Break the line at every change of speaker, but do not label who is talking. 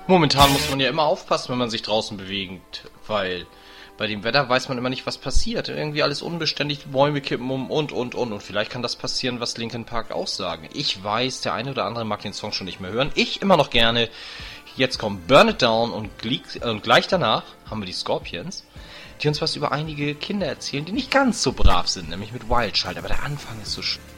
Momentan muss man ja immer aufpassen, wenn man sich draußen bewegt, weil bei dem Wetter weiß man immer nicht, was passiert. Irgendwie alles unbeständig, Bäume kippen und vielleicht kann das passieren, was Linkin Park auch sagen. Ich weiß, der eine oder andere mag den Song schon nicht mehr hören. Ich immer noch gerne. Jetzt kommt Burn It Down und gleich danach haben wir die Scorpions, die uns was über einige Kinder erzählen, die nicht ganz so brav sind, nämlich mit Wild Child. Aber der Anfang ist so schön.